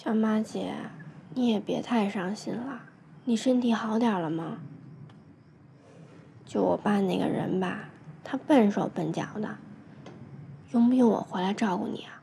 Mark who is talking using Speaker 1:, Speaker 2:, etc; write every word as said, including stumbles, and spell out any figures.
Speaker 1: 小马姐，你也别太伤心了，你身体好点了吗？就我爸那个人吧，他笨手笨脚的，用不用我回来照顾你啊？